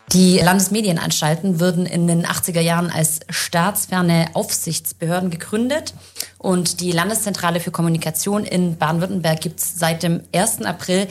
Die Landesmedienanstalten wurden in den 80er Jahren als staatsferne Aufsichtsbehörden gegründet und die Landeszentrale für Kommunikation in Baden-Württemberg gibt es seit dem 1. April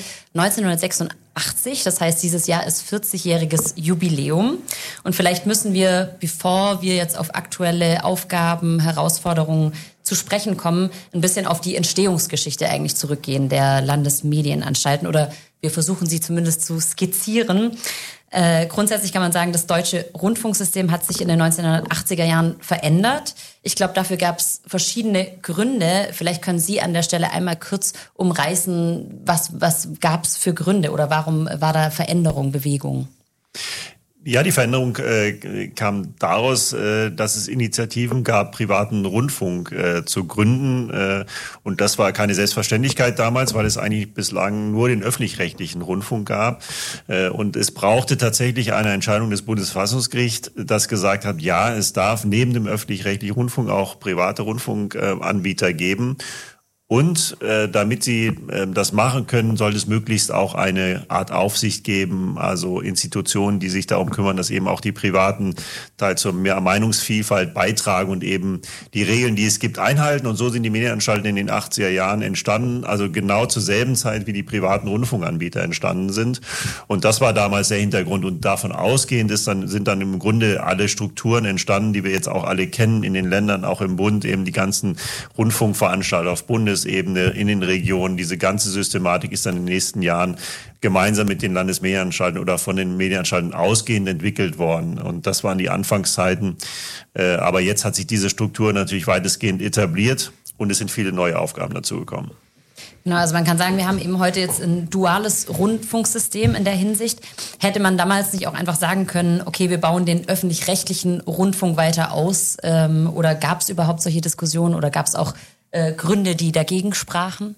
1986. Das heißt, dieses Jahr ist 40-jähriges Jubiläum. Und vielleicht müssen wir, bevor wir jetzt auf aktuelle Aufgaben, Herausforderungen zu sprechen kommen, ein bisschen auf die Entstehungsgeschichte eigentlich zurückgehen der Landesmedienanstalten, oder wir versuchen sie zumindest zu skizzieren. Grundsätzlich kann man sagen, das deutsche Rundfunksystem hat sich in den 1980er Jahren verändert. Ich glaube, dafür gab es verschiedene Gründe. Vielleicht können Sie an der Stelle einmal kurz umreißen, was gab es für Gründe oder warum war da Veränderung, Bewegung? Ja, die Veränderung kam daraus, dass es Initiativen gab, privaten Rundfunk zu gründen. Und das war keine Selbstverständlichkeit damals, weil es eigentlich bislang nur den öffentlich-rechtlichen Rundfunk gab. Und es brauchte tatsächlich eine Entscheidung des Bundesverfassungsgerichts, das gesagt hat, ja, es darf neben dem öffentlich-rechtlichen Rundfunk auch private Rundfunkanbieter geben. Und damit sie das machen können, sollte es möglichst auch eine Art Aufsicht geben, also Institutionen, die sich darum kümmern, dass eben auch die Privaten teils zur mehr Meinungsvielfalt beitragen und eben die Regeln, die es gibt, einhalten. Und so sind die Medienanstalten in den 80er Jahren entstanden, also genau zur selben Zeit, wie die privaten Rundfunkanbieter entstanden sind. Und das war damals der Hintergrund. Und davon ausgehend sind dann im Grunde alle Strukturen entstanden, die wir jetzt auch alle kennen in den Ländern, auch im Bund, eben die ganzen Rundfunkveranstalter auf Bundesebene, in den Regionen. Diese ganze Systematik ist dann in den nächsten Jahren gemeinsam mit den Landesmedienanstalten oder von den Medienanstalten ausgehend entwickelt worden. Und das waren die Anfangszeiten. Aber jetzt hat sich diese Struktur natürlich weitestgehend etabliert und es sind viele neue Aufgaben dazugekommen. Genau, also man kann sagen, wir haben eben heute jetzt ein duales Rundfunksystem in der Hinsicht. Hätte man damals nicht auch einfach sagen können, okay, wir bauen den öffentlich-rechtlichen Rundfunk weiter aus? Oder gab es überhaupt solche Diskussionen oder gab es auch Gründe, die dagegen sprachen?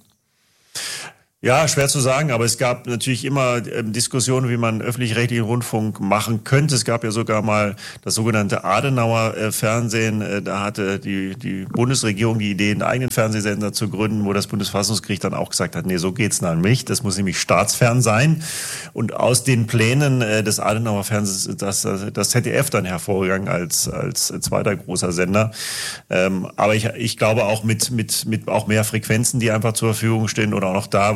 Ja, schwer zu sagen, aber es gab natürlich immer Diskussionen, wie man öffentlich-rechtlichen Rundfunk machen könnte. Es gab ja sogar mal das sogenannte Adenauer-Fernsehen. Da hatte die Bundesregierung die Idee, einen eigenen Fernsehsender zu gründen, wo das Bundesverfassungsgericht dann auch gesagt hat, nee, so geht's dann nicht. Das muss nämlich staatsfern sein. Und aus den Plänen des Adenauer-Fernsehens ist das ZDF dann hervorgegangen als zweiter großer Sender. Aber ich glaube auch mit auch mehr Frequenzen, die einfach zur Verfügung stehen oder auch noch da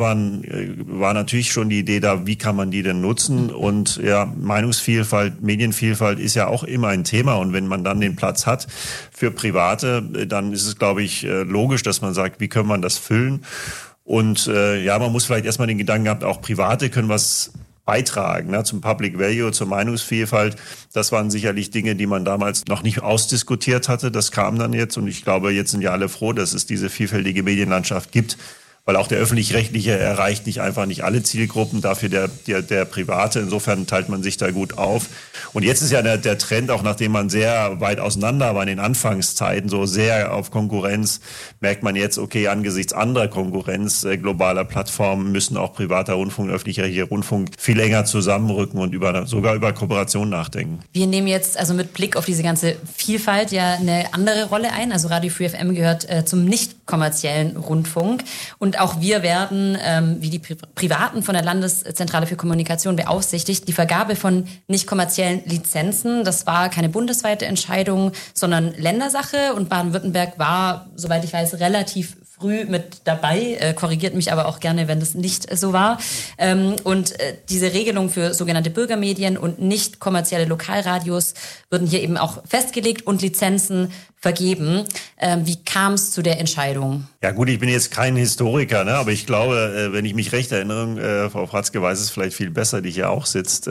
war natürlich schon die Idee da, wie kann man die denn nutzen? Und ja, Meinungsvielfalt, Medienvielfalt ist ja auch immer ein Thema. Und wenn man dann den Platz hat für Private, dann ist es, glaube ich, logisch, dass man sagt, wie können man das füllen? Und man muss vielleicht erstmal den Gedanken haben, auch Private können was beitragen, ne, zum Public Value, zur Meinungsvielfalt. Das waren sicherlich Dinge, die man damals noch nicht ausdiskutiert hatte. Das kam dann jetzt und ich glaube, jetzt sind ja alle froh, dass es diese vielfältige Medienlandschaft gibt. Weil auch der Öffentlich-Rechtliche erreicht nicht alle Zielgruppen, dafür der Private. Insofern teilt man sich da gut auf. Und jetzt ist ja der Trend, auch nachdem man sehr weit auseinander war in den Anfangszeiten, so sehr auf Konkurrenz, merkt man jetzt, okay, angesichts anderer Konkurrenz globaler Plattformen müssen auch privater Rundfunk, öffentlich-rechtlicher Rundfunk viel enger zusammenrücken und sogar über Kooperation nachdenken. Wir nehmen jetzt also mit Blick auf diese ganze Vielfalt ja eine andere Rolle ein. Also Radio Free FM gehört zum nicht kommerziellen Rundfunk. Und auch wir werden, wie die Privaten, von der Landeszentrale für Kommunikation beaufsichtigt. Die Vergabe von nicht kommerziellen Lizenzen, das war keine bundesweite Entscheidung, sondern Ländersache. Und Baden-Württemberg war, soweit ich weiß, relativ früh mit dabei, korrigiert mich aber auch gerne, wenn das nicht so war. Und diese Regelung für sogenannte Bürgermedien und nicht kommerzielle Lokalradios würden hier eben auch festgelegt und Lizenzen vergeben. Wie kam es zu der Entscheidung? Ja gut, ich bin jetzt kein Historiker, ne? Aber ich glaube, wenn ich mich recht erinnere, Frau Fratzke weiß es vielleicht viel besser, die hier auch sitzt.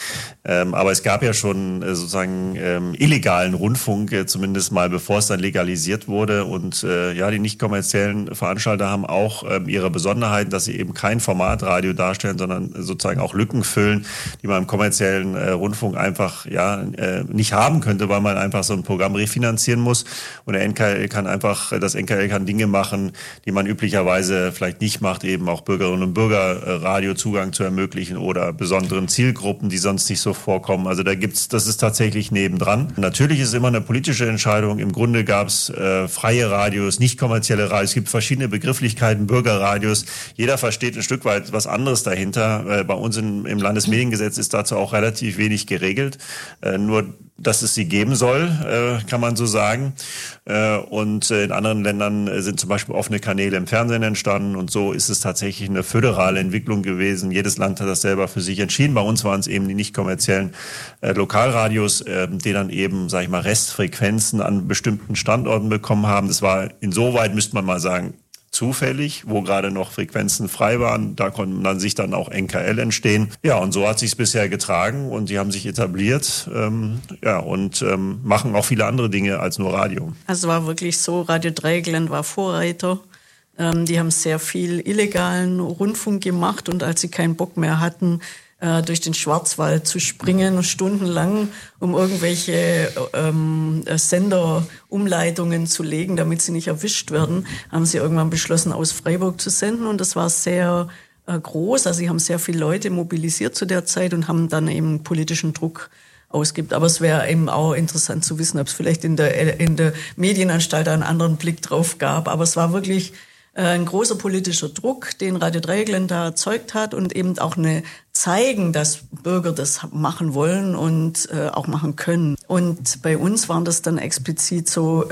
Aber es gab ja schon sozusagen illegalen Rundfunk, zumindest mal bevor es dann legalisiert wurde. Und die nicht kommerziellen Veranstalter haben auch ihre Besonderheiten, dass sie eben kein Formatradio darstellen, sondern sozusagen auch Lücken füllen, die man im kommerziellen Rundfunk einfach nicht haben könnte, weil man einfach so ein Programm refinanzieren muss. Journalismus und das NKL kann Dinge machen, die man üblicherweise vielleicht nicht macht, eben auch Bürgerinnen und Bürger Radiozugang zu ermöglichen oder besonderen Zielgruppen, die sonst nicht so vorkommen. Also das ist tatsächlich nebendran. Natürlich ist es immer eine politische Entscheidung. Im Grunde gab es freie Radios, nicht kommerzielle Radios. Es gibt verschiedene Begrifflichkeiten, Bürgerradios. Jeder versteht ein Stück weit was anderes dahinter. Bei uns im Landesmediengesetz ist dazu auch relativ wenig geregelt. Nur, dass es sie geben soll, kann man so sagen. Und in anderen Ländern sind zum Beispiel offene Kanäle im Fernsehen entstanden. Und so ist es tatsächlich eine föderale Entwicklung gewesen. Jedes Land hat das selber für sich entschieden. Bei uns waren es eben die nicht kommerziellen Lokalradios, die dann eben, sag ich mal, Restfrequenzen an bestimmten Standorten bekommen haben. Das war insoweit, müsste man mal sagen, zufällig, wo gerade noch Frequenzen frei waren. Da konnten dann sich dann auch NKL entstehen. Ja, und so hat sich es bisher getragen und sie haben sich etabliert und machen auch viele andere Dinge als nur Radio. Also war wirklich so, Radio Dreieckland war Vorreiter. Die haben sehr viel illegalen Rundfunk gemacht und als sie keinen Bock mehr hatten, durch den Schwarzwald zu springen, stundenlang, um irgendwelche Senderumleitungen zu legen, damit sie nicht erwischt werden, haben sie irgendwann beschlossen, aus Freiburg zu senden. Und das war sehr groß. Also sie haben sehr viele Leute mobilisiert zu der Zeit und haben dann eben politischen Druck ausgibt. Aber es wäre eben auch interessant zu wissen, ob es vielleicht in der Medienanstalt einen anderen Blick drauf gab. Aber es war wirklich ein großer politischer Druck, den Radio Dreieckland da erzeugt hat und eben auch zeigen, dass Bürger das machen wollen und auch machen können. Und bei uns waren das dann explizit so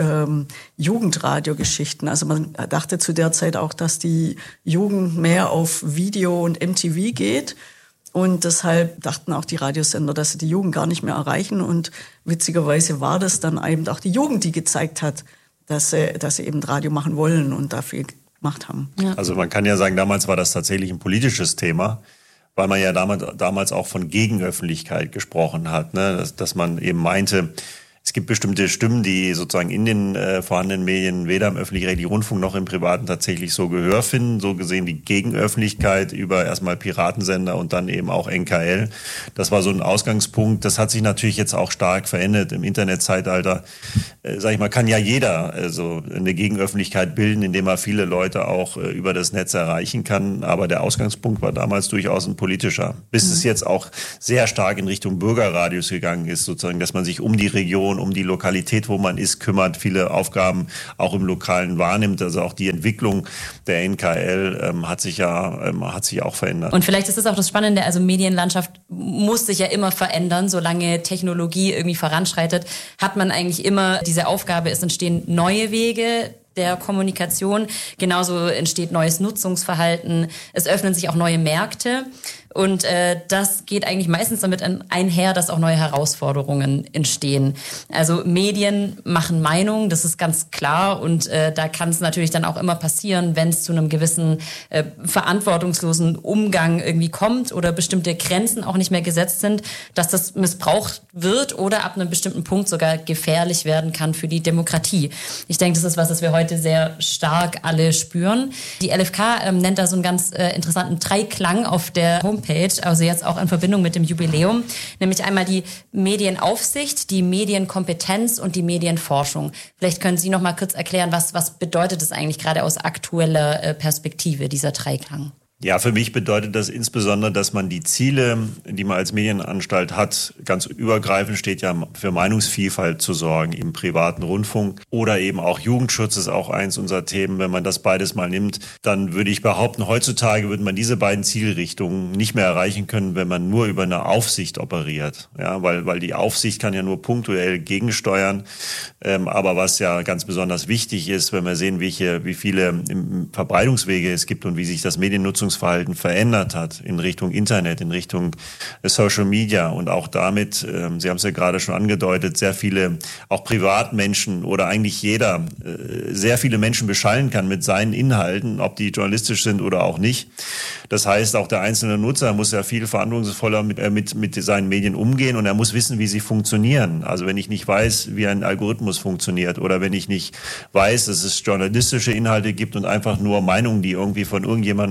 Jugendradiogeschichten. Also man dachte zu der Zeit auch, dass die Jugend mehr auf Video und MTV geht. Und deshalb dachten auch die Radiosender, dass sie die Jugend gar nicht mehr erreichen. Und witzigerweise war das dann eben auch die Jugend, die gezeigt hat, dass sie eben Radio machen wollen und dafür gemacht haben. Ja. Also man kann ja sagen, damals war das tatsächlich ein politisches Thema, weil man ja damals auch von Gegenöffentlichkeit gesprochen hat, ne? Dass man eben meinte, es gibt bestimmte Stimmen, die sozusagen in den vorhandenen Medien weder im öffentlich-rechtlichen Rundfunk noch im Privaten tatsächlich so Gehör finden. So gesehen die Gegenöffentlichkeit über erstmal Piratensender und dann eben auch NKL. Das war so ein Ausgangspunkt. Das hat sich natürlich jetzt auch stark verändert. Im Internetzeitalter, sag ich mal, kann ja jeder also eine Gegenöffentlichkeit bilden, indem er viele Leute auch über das Netz erreichen kann. Aber der Ausgangspunkt war damals durchaus ein politischer. Bis es jetzt auch sehr stark in Richtung Bürgerradios gegangen ist, sozusagen, dass man sich um die Region, um die Lokalität, wo man ist, kümmert, viele Aufgaben auch im Lokalen wahrnimmt. Also auch die Entwicklung der NKL hat sich auch verändert. Und vielleicht ist das auch das Spannende, also Medienlandschaft muss sich ja immer verändern, solange Technologie irgendwie voranschreitet, hat man eigentlich immer diese Aufgabe, es entstehen neue Wege der Kommunikation, genauso entsteht neues Nutzungsverhalten, es öffnen sich auch neue Märkte. Und das geht eigentlich meistens damit einher, dass auch neue Herausforderungen entstehen. Also Medien machen Meinung, das ist ganz klar. Und da kann es natürlich dann auch immer passieren, wenn es zu einem gewissen verantwortungslosen Umgang irgendwie kommt oder bestimmte Grenzen auch nicht mehr gesetzt sind, dass das missbraucht wird oder ab einem bestimmten Punkt sogar gefährlich werden kann für die Demokratie. Ich denke, das ist was wir heute sehr stark alle spüren. Die LFK nennt da so einen ganz interessanten Dreiklang auf der Homepage, also jetzt auch in Verbindung mit dem Jubiläum, nämlich einmal die Medienaufsicht, die Medienkompetenz und die Medienforschung. Vielleicht können Sie noch mal kurz erklären, was bedeutet das eigentlich gerade aus aktueller Perspektive, dieser Dreiklang? Ja, für mich bedeutet das insbesondere, dass man die Ziele, die man als Medienanstalt hat, ganz übergreifend steht ja für Meinungsvielfalt zu sorgen im privaten Rundfunk oder eben auch Jugendschutz ist auch eins unserer Themen. Wenn man das beides mal nimmt, dann würde ich behaupten, heutzutage würde man diese beiden Zielrichtungen nicht mehr erreichen können, wenn man nur über eine Aufsicht operiert. Ja, weil die Aufsicht kann ja nur punktuell gegensteuern. Aber was ja ganz besonders wichtig ist, wenn wir sehen, wie viele Verbreitungswege es gibt und wie sich das Mediennutzungsverhalten verändert hat in Richtung Internet, in Richtung Social Media und auch damit, Sie haben es ja gerade schon angedeutet, sehr viele, auch Privatmenschen oder eigentlich jeder, sehr viele Menschen beschallen kann mit seinen Inhalten, ob die journalistisch sind oder auch nicht. Das heißt, auch der einzelne Nutzer muss ja viel verantwortungsvoller mit seinen Medien umgehen und er muss wissen, wie sie funktionieren. Also wenn ich nicht weiß, wie ein Algorithmus funktioniert oder wenn ich nicht weiß, dass es journalistische Inhalte gibt und einfach nur Meinungen, die irgendwie von irgendjemandem irgendwie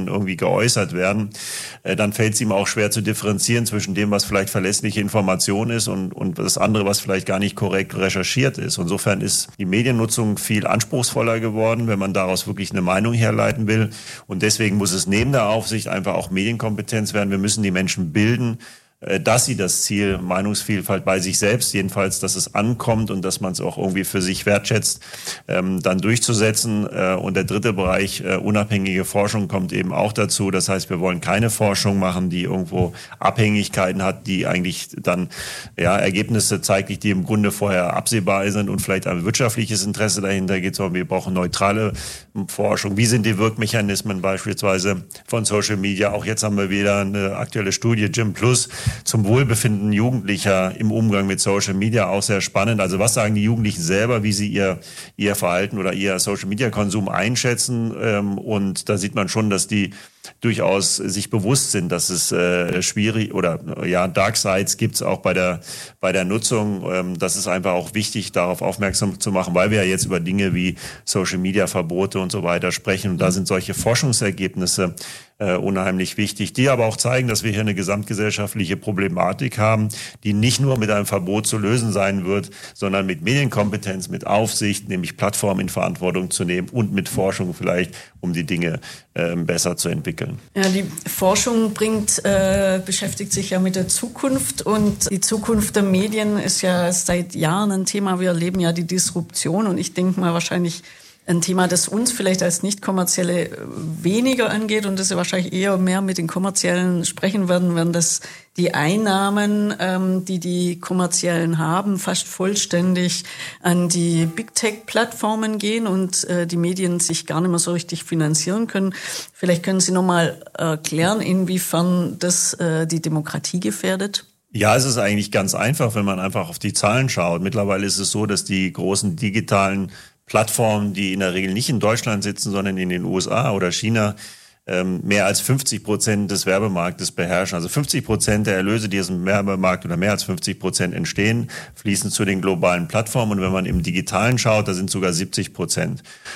geäußert werden, dann fällt es ihm auch schwer zu differenzieren zwischen dem, was vielleicht verlässliche Information ist und das andere, was vielleicht gar nicht korrekt recherchiert ist. Insofern ist die Mediennutzung viel anspruchsvoller geworden, wenn man daraus wirklich eine Meinung herleiten will. Und deswegen muss es neben der Aufsicht einfach auch Medienkompetenz werden. Wir müssen die Menschen bilden, dass sie das Ziel Meinungsvielfalt bei sich selbst, jedenfalls, dass es ankommt und dass man es auch irgendwie für sich wertschätzt, dann durchzusetzen. Und der dritte Bereich, unabhängige Forschung, kommt eben auch dazu. Das heißt, wir wollen keine Forschung machen, die irgendwo Abhängigkeiten hat, die eigentlich dann Ergebnisse zeigt, die im Grunde vorher absehbar sind und vielleicht ein wirtschaftliches Interesse dahinter geht, sondern wir brauchen neutrale Forschung. Wie sind die Wirkmechanismen beispielsweise von Social Media? Auch jetzt haben wir wieder eine aktuelle Studie, Gym Plus, zum Wohlbefinden Jugendlicher im Umgang mit Social Media, auch sehr spannend. Also was sagen die Jugendlichen selber, wie sie ihr Verhalten oder ihr Social-Media-Konsum einschätzen? Und da sieht man schon, dass die durchaus sich bewusst sind, dass es schwierig oder Dark Sides gibt es auch bei der Nutzung. Das ist einfach auch wichtig, darauf aufmerksam zu machen, weil wir ja jetzt über Dinge wie Social-Media-Verbote und so weiter sprechen. Und da sind solche Forschungsergebnisse unheimlich wichtig, die aber auch zeigen, dass wir hier eine gesamtgesellschaftliche Problematik haben, die nicht nur mit einem Verbot zu lösen sein wird, sondern mit Medienkompetenz, mit Aufsicht, nämlich Plattformen in Verantwortung zu nehmen und mit Forschung vielleicht, um die Dinge besser zu entwickeln. Ja, die Forschung beschäftigt sich ja mit der Zukunft und die Zukunft der Medien ist ja seit Jahren ein Thema. Wir erleben ja die Disruption und ich denke mal wahrscheinlich ein Thema, das uns vielleicht als Nicht-Kommerzielle weniger angeht und das wir wahrscheinlich eher mehr mit den Kommerziellen sprechen werden, wenn das die Einnahmen, die Kommerziellen haben, fast vollständig an die Big-Tech-Plattformen gehen und die Medien sich gar nicht mehr so richtig finanzieren können. Vielleicht können Sie nochmal erklären, inwiefern das die Demokratie gefährdet? Ja, es ist eigentlich ganz einfach, wenn man einfach auf die Zahlen schaut. Mittlerweile ist es so, dass die großen digitalen Plattformen, die in der Regel nicht in Deutschland sitzen, sondern in den USA oder China, mehr als 50% des Werbemarktes beherrschen. Also 50% der Erlöse, die aus dem Werbemarkt oder mehr als 50% entstehen, fließen zu den globalen Plattformen. Und wenn man im Digitalen schaut, da sind sogar 70%.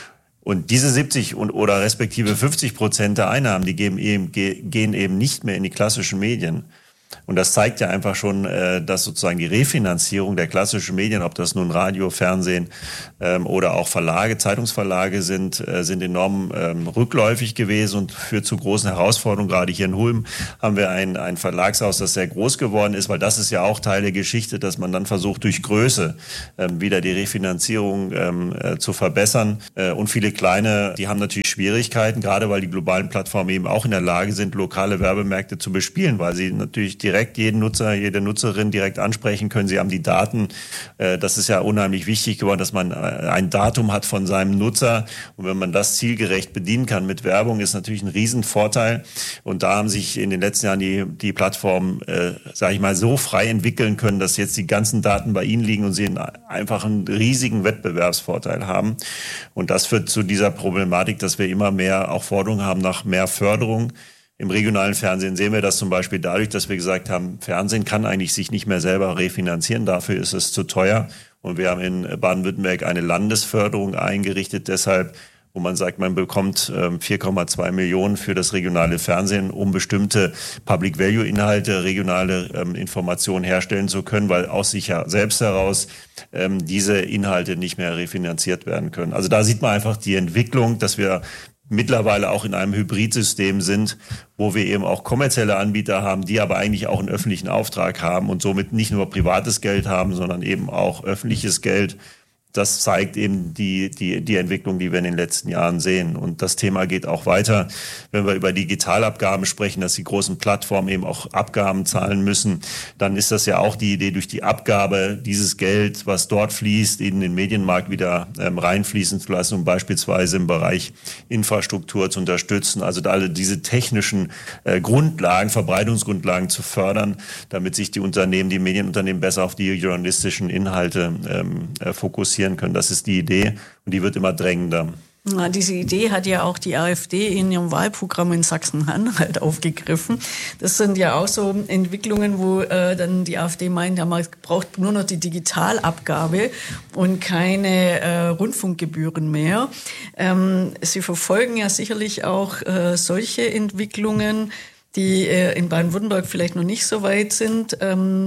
Und diese 70 oder respektive 50% der Einnahmen, die gehen eben nicht mehr in die klassischen Medien. Und das zeigt ja einfach schon, dass sozusagen die Refinanzierung der klassischen Medien, ob das nun Radio, Fernsehen oder auch Verlage, Zeitungsverlage sind enorm rückläufig gewesen und führt zu großen Herausforderungen. Gerade hier in Hulm haben wir ein Verlagshaus, das sehr groß geworden ist, weil das ist ja auch Teil der Geschichte, dass man dann versucht, durch Größe wieder die Refinanzierung zu verbessern. Und viele kleine, die haben natürlich Schwierigkeiten, gerade weil die globalen Plattformen eben auch in der Lage sind, lokale Werbemärkte zu bespielen, weil sie natürlich direkt jeden Nutzer, jede Nutzerin direkt ansprechen können. Sie haben die Daten. Das ist ja unheimlich wichtig geworden, dass man ein Datum hat von seinem Nutzer. Und wenn man das zielgerecht bedienen kann mit Werbung, ist natürlich ein Riesenvorteil. Und da haben sich in den letzten Jahren die Plattformen, sage ich mal, so frei entwickeln können, dass jetzt die ganzen Daten bei ihnen liegen und sie einfach einen riesigen Wettbewerbsvorteil haben. Und das führt zu dieser Problematik, dass wir immer mehr auch Forderungen haben nach mehr Förderung. Im regionalen Fernsehen sehen wir das zum Beispiel dadurch, dass wir gesagt haben, Fernsehen kann eigentlich sich nicht mehr selber refinanzieren, dafür ist es zu teuer. Und wir haben in Baden-Württemberg eine Landesförderung eingerichtet, deshalb, wo man sagt, man bekommt 4,2 Millionen für das regionale Fernsehen, um bestimmte Public-Value-Inhalte, regionale Informationen herstellen zu können, weil aus sich selbst heraus diese Inhalte nicht mehr refinanziert werden können. Also da sieht man einfach die Entwicklung, dass wir mittlerweile auch in einem Hybridsystem sind, wo wir eben auch kommerzielle Anbieter haben, die aber eigentlich auch einen öffentlichen Auftrag haben und somit nicht nur privates Geld haben, sondern eben auch öffentliches Geld. Das zeigt eben die Entwicklung, die wir in den letzten Jahren sehen. Und das Thema geht auch weiter, wenn wir über Digitalabgaben sprechen, dass die großen Plattformen eben auch Abgaben zahlen müssen. Dann ist das ja auch die Idee, durch die Abgabe dieses Geld, was dort fließt, in den Medienmarkt wieder reinfließen zu lassen, um beispielsweise im Bereich Infrastruktur zu unterstützen. Also alle diese technischen Grundlagen, Verbreitungsgrundlagen zu fördern, damit sich die Medienunternehmen besser auf die journalistischen Inhalte fokussieren können. Das ist die Idee und die wird immer drängender. Na, diese Idee hat ja auch die AfD in ihrem Wahlprogramm in Sachsen-Anhalt aufgegriffen. Das sind ja auch so Entwicklungen, wo dann die AfD meint, ja, man braucht nur noch die Digitalabgabe und keine Rundfunkgebühren mehr. Sie verfolgen ja sicherlich auch solche Entwicklungen, die in Baden-Württemberg vielleicht noch nicht so weit sind.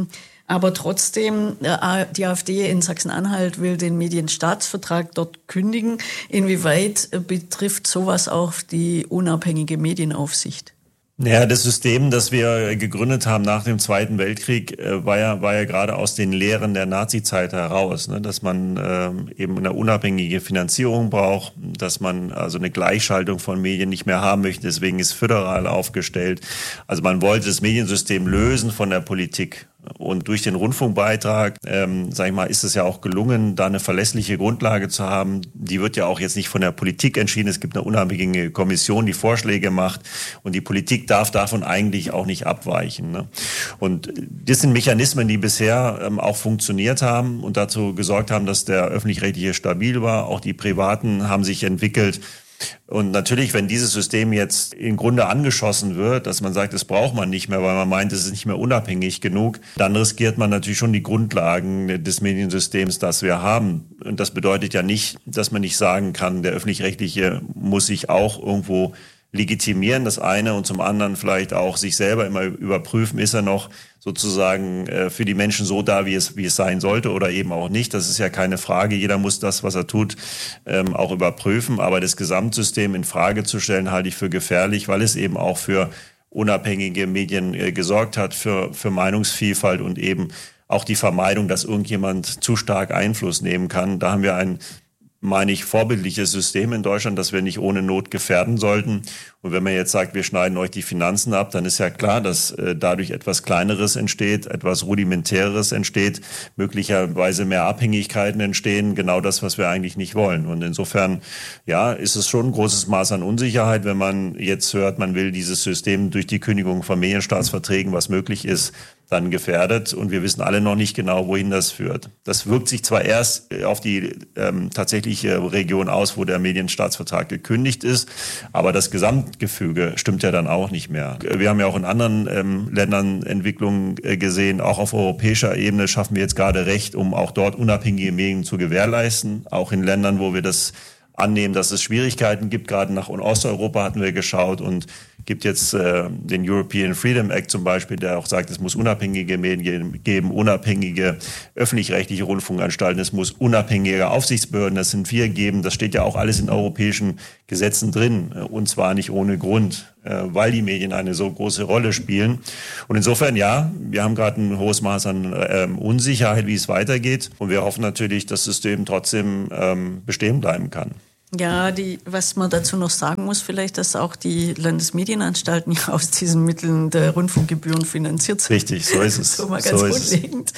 Aber trotzdem, die AfD in Sachsen-Anhalt will den Medienstaatsvertrag dort kündigen. Inwieweit betrifft sowas auch die unabhängige Medienaufsicht? Ja, das System, das wir gegründet haben nach dem Zweiten Weltkrieg, war ja gerade aus den Lehren der Nazizeit heraus, ne? Dass man eben eine unabhängige Finanzierung braucht, dass man also eine Gleichschaltung von Medien nicht mehr haben möchte. Deswegen ist föderal aufgestellt. Also man wollte das Mediensystem lösen von der Politik. Und durch den Rundfunkbeitrag, sag ich mal, ist es ja auch gelungen, da eine verlässliche Grundlage zu haben. Die wird ja auch jetzt nicht von der Politik entschieden. Es gibt eine unabhängige Kommission, die Vorschläge macht. Und die Politik darf davon eigentlich auch nicht abweichen, ne? Und das sind Mechanismen, die bisher auch funktioniert haben und dazu gesorgt haben, dass der öffentlich-rechtliche stabil war. Auch die Privaten haben sich entwickelt. Und natürlich, wenn dieses System jetzt im Grunde angeschossen wird, dass man sagt, das braucht man nicht mehr, weil man meint, es ist nicht mehr unabhängig genug, dann riskiert man natürlich schon die Grundlagen des Mediensystems, das wir haben. Und das bedeutet ja nicht, dass man nicht sagen kann, der Öffentlich-Rechtliche muss sich auch irgendwo legitimieren, das eine, und zum anderen vielleicht auch sich selber immer überprüfen, ist er noch sozusagen für die Menschen so da, wie es sein sollte oder eben auch nicht. Das ist ja keine Frage. Jeder muss das, was er tut, auch überprüfen. Aber das Gesamtsystem in Frage zu stellen, halte ich für gefährlich, weil es eben auch für unabhängige Medien gesorgt hat, für Meinungsvielfalt und eben auch die Vermeidung, dass irgendjemand zu stark Einfluss nehmen kann. Da haben wir ein, meine ich, vorbildliches System in Deutschland, das wir nicht ohne Not gefährden sollten. Und wenn man jetzt sagt, wir schneiden euch die Finanzen ab, dann ist ja klar, dass dadurch etwas Kleineres entsteht, etwas Rudimentäres entsteht, möglicherweise mehr Abhängigkeiten entstehen, genau das, was wir eigentlich nicht wollen. Und insofern, ja, ist es schon ein großes Maß an Unsicherheit, wenn man jetzt hört, man will dieses System durch die Kündigung von Medienstaatsverträgen, was möglich ist, dann gefährdet. Und wir wissen alle noch nicht genau, wohin das führt. Das wirkt sich zwar erst auf die tatsächliche Region aus, wo der Medienstaatsvertrag gekündigt ist, aber das Gesamtgefüge stimmt ja dann auch nicht mehr. Wir haben ja auch in anderen Ländern Entwicklungen gesehen. Auch auf europäischer Ebene schaffen wir jetzt gerade Recht, um auch dort unabhängige Medien zu gewährleisten. Auch in Ländern, wo wir das annehmen, dass es Schwierigkeiten gibt. Gerade nach Osteuropa hatten wir geschaut und gibt jetzt den European Freedom Act zum Beispiel, der auch sagt, es muss unabhängige Medien geben, unabhängige öffentlich-rechtliche Rundfunkanstalten, es muss unabhängige Aufsichtsbehörden, das sind 4 geben. Das steht ja auch alles in europäischen Gesetzen drin und zwar nicht ohne Grund, weil die Medien eine so große Rolle spielen. Und insofern, ja, wir haben gerade ein hohes Maß an Unsicherheit, wie es weitergeht. Und wir hoffen natürlich, dass das System trotzdem bestehen bleiben kann. Ja, was man dazu noch sagen muss, vielleicht, dass auch die Landesmedienanstalten ja aus diesen Mitteln der Rundfunkgebühren finanziert sind. Richtig, so ist es. So mal ganz grundlegend.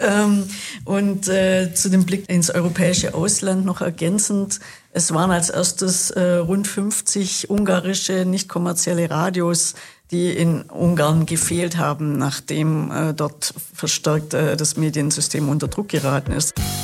Und zu dem Blick ins europäische Ausland noch ergänzend, es waren als erstes rund 50 ungarische nicht kommerzielle Radios, die in Ungarn gefehlt haben, nachdem dort verstärkt das Mediensystem unter Druck geraten ist.